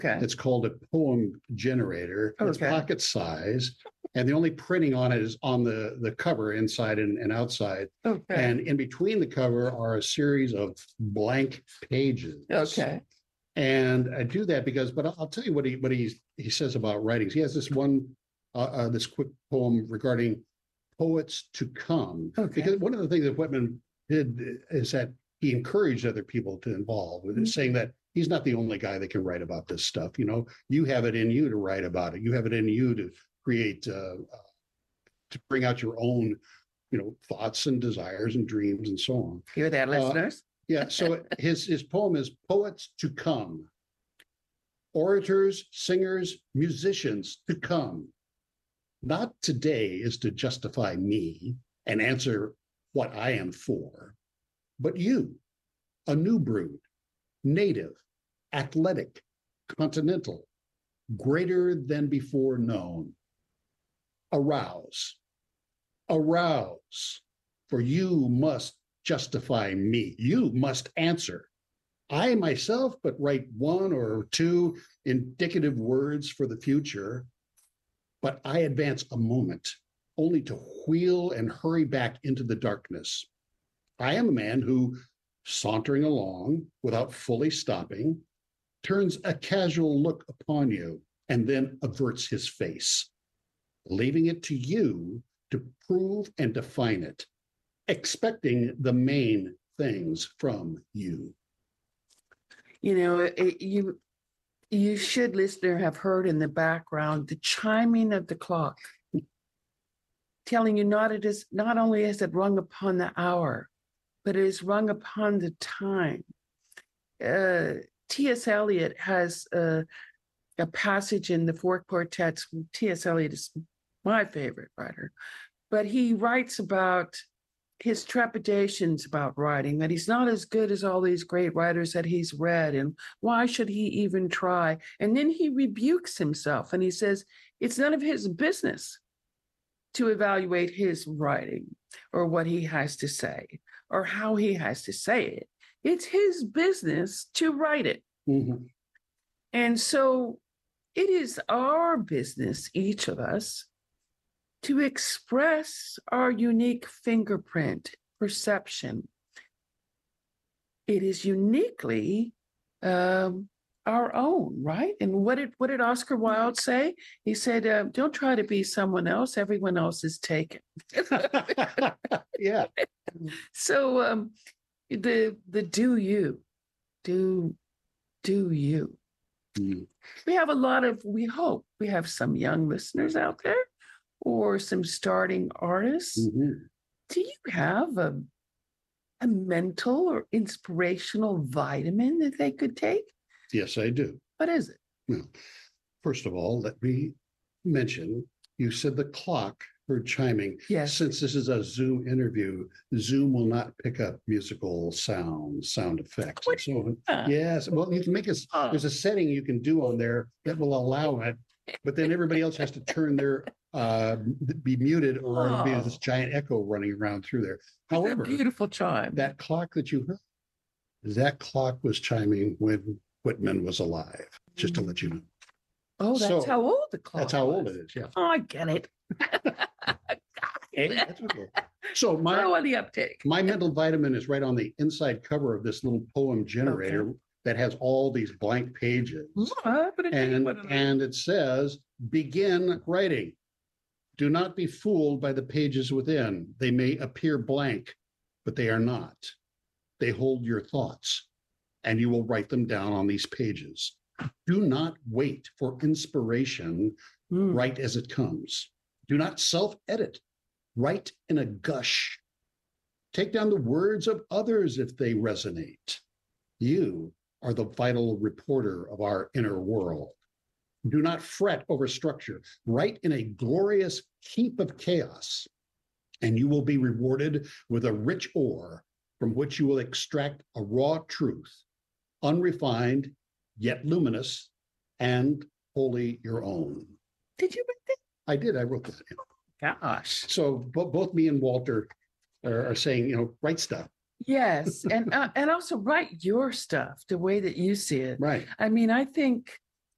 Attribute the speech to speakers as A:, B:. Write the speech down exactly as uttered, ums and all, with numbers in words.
A: Okay.
B: It's called a poem generator. It's
A: Okay.
B: pocket size. And the only printing on it is on the, the cover inside and, and outside.
A: Okay.
B: And in between the cover are a series of blank pages.
A: Okay.
B: And I do that because, but I'll, I'll tell you what he what he he says about writings. He has this one, uh, uh, this quick poem regarding poets to come.
A: Okay.
B: Because one of the things that Whitman did is that he encouraged other people to involve, mm-hmm. saying that he's not the only guy that can write about this stuff. You know, you have it in you to write about it. You have it in you to create, uh, uh, to bring out your own, you know, thoughts and desires and dreams and so on.
A: Hear that, listeners?
B: Uh, yeah. So his his poem is Poets to Come. Orators, singers, musicians to come. Not today is to justify me and answer what I am for, but you, a new brood, native, athletic, continental, greater than before known. Arouse, arouse, for you must justify me. You must answer. I myself but write one or two indicative words for the future, but I advance a moment only to wheel and hurry back into the darkness. I am a man who, sauntering along without fully stopping, turns a casual look upon you and then averts his face, leaving it to you to prove and define it, expecting the main things from you.
A: You know, it, you you should, listener, have heard in the background the chiming of the clock, telling you not it is not only has it rung upon the hour, but it is rung upon the time. Uh, T S. Eliot has a, a passage in the Four Quartets. T S. Eliot is my favorite writer, but he writes about his trepidations about writing, that he's not as good as all these great writers that he's read, and why should he even try? And then he rebukes himself and he says, it's none of his business to evaluate his writing or what he has to say or how he has to say it. It's his business to write it.
B: Mm-hmm.
A: And so it is our business, each of us, to express our unique fingerprint, perception. It is uniquely um, our own, right? And what did what did Oscar Wilde say? He said, uh, "Don't try to be someone else. Everyone else is taken."
B: Yeah.
A: So um, the the do you, do do you. Mm. We have a lot of. We hope we have some young listeners out there, or some starting artists. Mm-hmm. Do you have a, a mental or inspirational vitamin that they could take?
B: Yes, I do.
A: What is it?
B: Well, first of all, let me mention, you said the clock heard chiming.
A: Yes.
B: Since this is a Zoom interview, Zoom will not pick up musical sounds, sound effects, and so on. Uh, yes. Well, you can make a, uh, there's a setting you can do on there that will allow it, but then everybody else has to turn their uh be muted, or oh. be this giant echo running around through there. However,
A: beautiful chime.
B: That clock that you heard, that clock was chiming when Whitman was alive, just to let you know.
A: Oh, that's so, how old the clock
B: That's how
A: was.
B: old it is, yeah.
A: Oh, I get it.
B: Hey, that's okay. So my,
A: Throw on the uptake.
B: My mental vitamin is right on the inside cover of this little poem generator. Okay. That has all these blank pages.
A: Oh,
B: and, and it says, begin writing. Do not be fooled by the pages within. They may appear blank, but they are not. They hold your thoughts, and you will write them down on these pages. Do not wait for inspiration. Mm. Write as it comes. Do not self-edit. Write in a gush. Take down the words of others if they resonate. You are the vital reporter of our inner world. Do not fret over structure. Write in a glorious heap of chaos, and you will be rewarded with a rich ore from which you will extract a raw truth, unrefined, yet luminous, and wholly your own.
A: Did you write that?
B: I did. I wrote that.
A: Gosh.
B: So bo- both me and Walter are, are saying, you know, write stuff.
A: Yes, and uh, and also write your stuff the way that you see it.
B: Right.
A: I mean, I think